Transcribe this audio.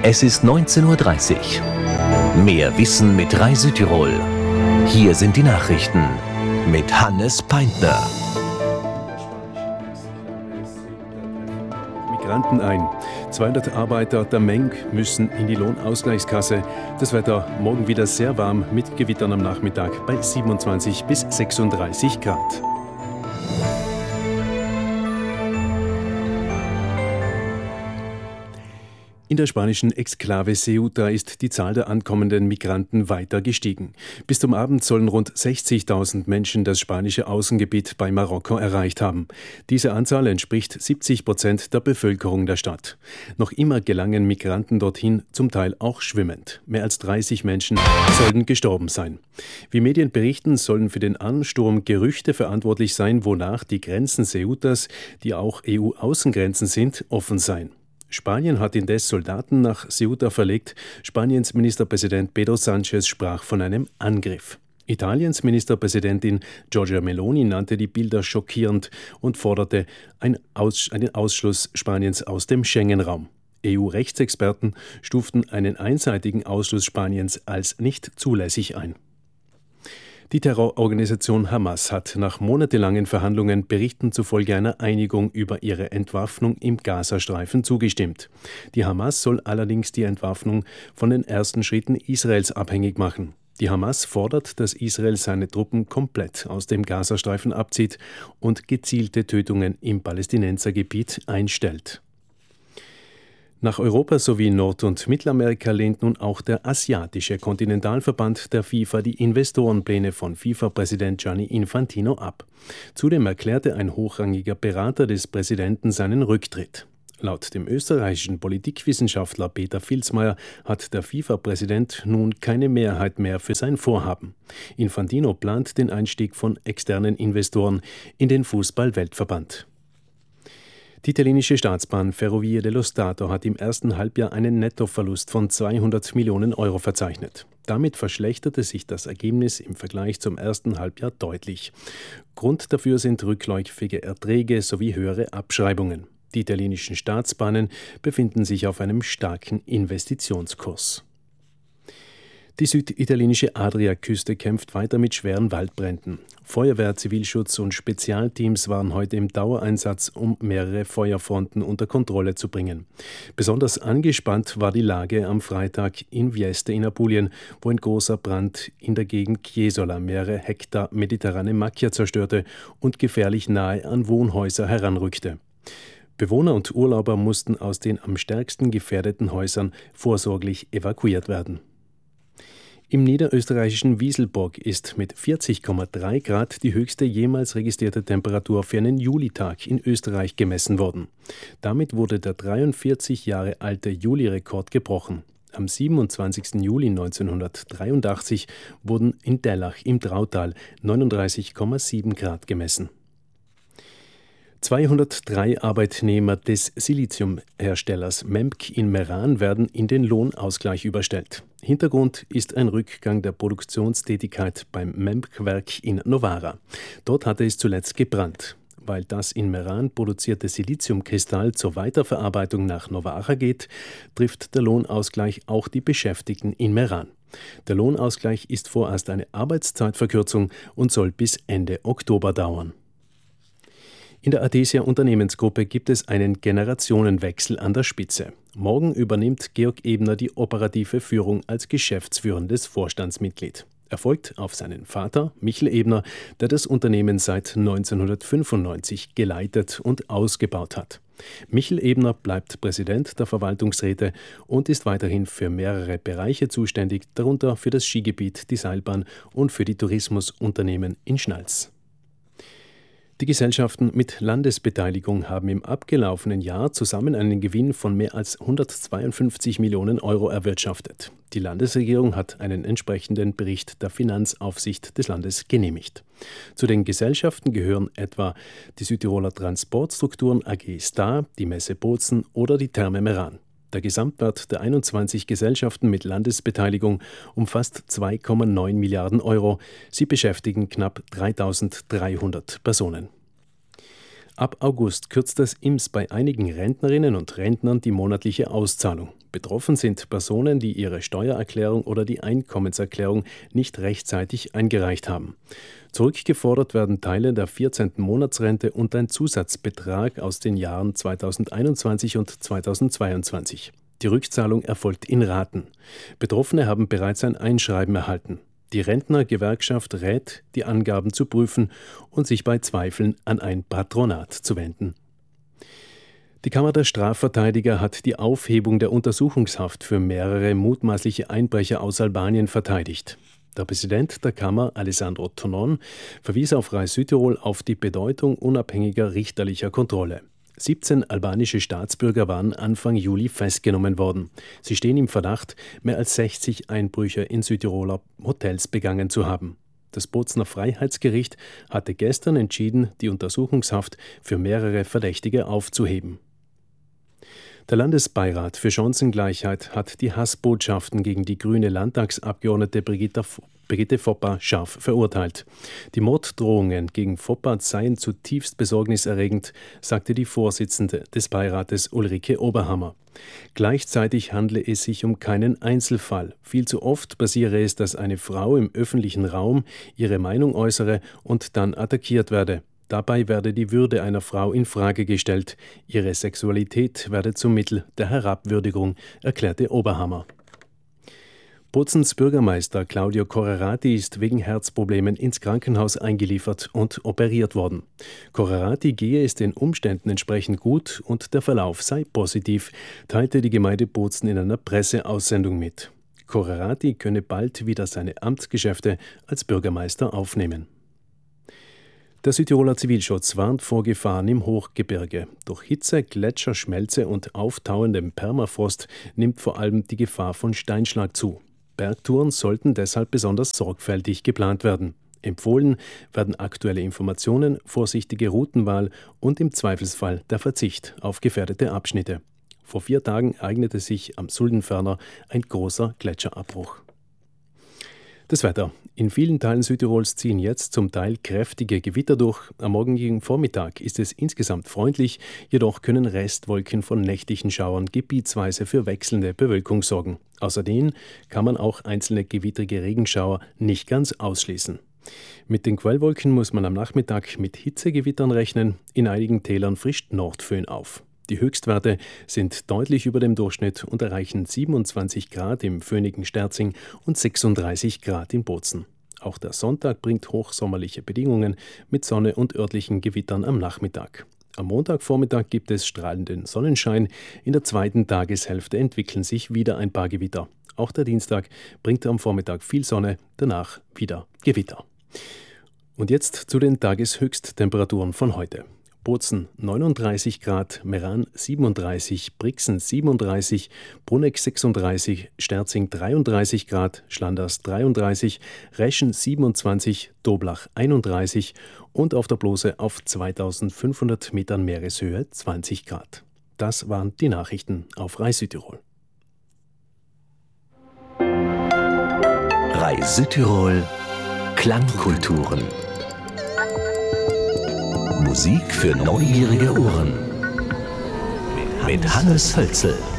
Es ist 19:30 Uhr. Mehr Wissen mit Rai Südtirol. Hier sind die Nachrichten mit Hannes Peintner. Migranten ein. 200 Arbeiter der Menk müssen in die Lohnausgleichskasse. Das Wetter morgen wieder sehr warm mit Gewittern am Nachmittag bei 27 bis 36 Grad. In der spanischen Exklave Ceuta ist die Zahl der ankommenden Migranten weiter gestiegen. Bis zum Abend sollen rund 60.000 Menschen das spanische Außengebiet bei Marokko erreicht haben. Diese Anzahl entspricht 70% der Bevölkerung der Stadt. Noch immer gelangen Migranten dorthin, zum Teil auch schwimmend. Mehr als 30 Menschen sollen gestorben sein. Wie Medien berichten, sollen für den Ansturm Gerüchte verantwortlich sein, wonach die Grenzen Ceutas, die auch EU-Außengrenzen sind, offen seien. Spanien hat indes Soldaten nach Ceuta verlegt. Spaniens Ministerpräsident Pedro Sánchez sprach von einem Angriff. Italiens Ministerpräsidentin Giorgia Meloni nannte die Bilder schockierend und forderte einen Ausschluss Spaniens aus dem Schengen-Raum. EU-Rechtsexperten stuften einen einseitigen Ausschluss Spaniens als nicht zulässig ein. Die Terrororganisation Hamas hat nach monatelangen Verhandlungen Berichten zufolge einer Einigung über ihre Entwaffnung im Gazastreifen zugestimmt. Die Hamas soll allerdings die Entwaffnung von den ersten Schritten Israels abhängig machen. Die Hamas fordert, dass Israel seine Truppen komplett aus dem Gazastreifen abzieht und gezielte Tötungen im Palästinensergebiet einstellt. Nach Europa sowie Nord- und Mittelamerika lehnt nun auch der asiatische Kontinentalverband der FIFA die Investorenpläne von FIFA-Präsident Gianni Infantino ab. Zudem erklärte ein hochrangiger Berater des Präsidenten seinen Rücktritt. Laut dem österreichischen Politikwissenschaftler Peter Vilsmeier hat der FIFA-Präsident nun keine Mehrheit mehr für sein Vorhaben. Infantino plant den Einstieg von externen Investoren in den Fußball-Weltverband. Die italienische Staatsbahn Ferrovie dello Stato hat im ersten Halbjahr einen Nettoverlust von 200 Millionen Euro verzeichnet. Damit verschlechterte sich das Ergebnis im Vergleich zum ersten Halbjahr deutlich. Grund dafür sind rückläufige Erträge sowie höhere Abschreibungen. Die italienischen Staatsbahnen befinden sich auf einem starken Investitionskurs. Die süditalienische Adriaküste kämpft weiter mit schweren Waldbränden. Feuerwehr, Zivilschutz und Spezialteams waren heute im Dauereinsatz, um mehrere Feuerfronten unter Kontrolle zu bringen. Besonders angespannt war die Lage am Freitag in Vieste in Apulien, wo ein großer Brand in der Gegend Chiesola mehrere Hektar mediterrane Macchia zerstörte und gefährlich nahe an Wohnhäuser heranrückte. Bewohner und Urlauber mussten aus den am stärksten gefährdeten Häusern vorsorglich evakuiert werden. Im niederösterreichischen Wieselburg ist mit 40,3 Grad die höchste jemals registrierte Temperatur für einen Julitag in Österreich gemessen worden. Damit wurde der 43 Jahre alte Juli-Rekord gebrochen. Am 27. Juli 1983 wurden in Dellach im Drautal 39,7 Grad gemessen. 203 Arbeitnehmer des Siliziumherstellers MEMC in Meran werden in den Lohnausgleich überstellt. Hintergrund ist ein Rückgang der Produktionstätigkeit beim MEMC-Werk in Novara. Dort hatte es zuletzt gebrannt. Weil das in Meran produzierte Siliziumkristall zur Weiterverarbeitung nach Novara geht, trifft der Lohnausgleich auch die Beschäftigten in Meran. Der Lohnausgleich ist vorerst eine Arbeitszeitverkürzung und soll bis Ende Oktober dauern. In der Adesia Unternehmensgruppe gibt es einen Generationenwechsel an der Spitze. Morgen übernimmt Georg Ebner die operative Führung als geschäftsführendes Vorstandsmitglied. Er folgt auf seinen Vater Michel Ebner, der das Unternehmen seit 1995 geleitet und ausgebaut hat. Michel Ebner bleibt Präsident der Verwaltungsräte und ist weiterhin für mehrere Bereiche zuständig, darunter für das Skigebiet, die Seilbahn und für die Tourismusunternehmen in Schnals. Die Gesellschaften mit Landesbeteiligung haben im abgelaufenen Jahr zusammen einen Gewinn von mehr als 152 Millionen Euro erwirtschaftet. Die Landesregierung hat einen entsprechenden Bericht der Finanzaufsicht des Landes genehmigt. Zu den Gesellschaften gehören etwa die Südtiroler Transportstrukturen AG Star, die Messe Bozen oder die Therme Meran. Der Gesamtwert der 21 Gesellschaften mit Landesbeteiligung umfasst 2,9 Milliarden Euro. Sie beschäftigen knapp 3.300 Personen. Ab August kürzt das IMS bei einigen Rentnerinnen und Rentnern die monatliche Auszahlung. Betroffen sind Personen, die ihre Steuererklärung oder die Einkommenserklärung nicht rechtzeitig eingereicht haben. Zurückgefordert werden Teile der 14. Monatsrente und ein Zusatzbetrag aus den Jahren 2021 und 2022. Die Rückzahlung erfolgt in Raten. Betroffene haben bereits ein Einschreiben erhalten. Die Rentnergewerkschaft rät, die Angaben zu prüfen und sich bei Zweifeln an ein Patronat zu wenden. Die Kammer der Strafverteidiger hat die Aufhebung der Untersuchungshaft für mehrere mutmaßliche Einbrecher aus Albanien verteidigt. Der Präsident der Kammer, Alessandro Tonon, verwies auf Rai Südtirol auf die Bedeutung unabhängiger richterlicher Kontrolle. 17 albanische Staatsbürger waren Anfang Juli festgenommen worden. Sie stehen im Verdacht, mehr als 60 Einbrüche in Südtiroler Hotels begangen zu haben. Das Bozner Freiheitsgericht hatte gestern entschieden, die Untersuchungshaft für mehrere Verdächtige aufzuheben. Der Landesbeirat für Chancengleichheit hat die Hassbotschaften gegen die grüne Landtagsabgeordnete Brigitte Foppa scharf verurteilt. Die Morddrohungen gegen Foppa seien zutiefst besorgniserregend, sagte die Vorsitzende des Beirates Ulrike Oberhammer. Gleichzeitig handle es sich um keinen Einzelfall. Viel zu oft passiere es, dass eine Frau im öffentlichen Raum ihre Meinung äußere und dann attackiert werde. Dabei werde die Würde einer Frau in Frage gestellt. Ihre Sexualität werde zum Mittel der Herabwürdigung, erklärte Oberhammer. Bozens Bürgermeister Claudio Correrati ist wegen Herzproblemen ins Krankenhaus eingeliefert und operiert worden. Correrati gehe es den Umständen entsprechend gut und der Verlauf sei positiv, teilte die Gemeinde Bozen in einer Presseaussendung mit. Correrati könne bald wieder seine Amtsgeschäfte als Bürgermeister aufnehmen. Der Südtiroler Zivilschutz warnt vor Gefahren im Hochgebirge. Durch Hitze, Gletscherschmelze und auftauendem Permafrost nimmt vor allem die Gefahr von Steinschlag zu. Bergtouren sollten deshalb besonders sorgfältig geplant werden. Empfohlen werden aktuelle Informationen, vorsichtige Routenwahl und im Zweifelsfall der Verzicht auf gefährdete Abschnitte. Vor 4 Tagen ereignete sich am Suldenferner ein großer Gletscherabbruch. Das Wetter. In vielen Teilen Südtirols ziehen jetzt zum Teil kräftige Gewitter durch. Am morgigen Vormittag ist es insgesamt freundlich, jedoch können Restwolken von nächtlichen Schauern gebietsweise für wechselnde Bewölkung sorgen. Außerdem kann man auch einzelne gewittrige Regenschauer nicht ganz ausschließen. Mit den Quellwolken muss man am Nachmittag mit Hitzegewittern rechnen. In einigen Tälern frischt Nordföhn auf. Die Höchstwerte sind deutlich über dem Durchschnitt und erreichen 27 Grad im föhnigen Sterzing und 36 Grad in Bozen. Auch der Sonntag bringt hochsommerliche Bedingungen mit Sonne und örtlichen Gewittern am Nachmittag. Am Montagvormittag gibt es strahlenden Sonnenschein. In der zweiten Tageshälfte entwickeln sich wieder ein paar Gewitter. Auch der Dienstag bringt am Vormittag viel Sonne, danach wieder Gewitter. Und jetzt zu den Tageshöchsttemperaturen von heute. Bozen 39 Grad, Meran 37, Brixen 37, Bruneck 36, Sterzing 33 Grad, Schlanders 33, Reschen 27, Doblach 31 und auf der Blose auf 2500 Metern Meereshöhe 20 Grad. Das waren die Nachrichten auf Rai Südtirol. Rai Südtirol Klangkulturen. Musik für neugierige Ohren. Mit Hannes Hölzel.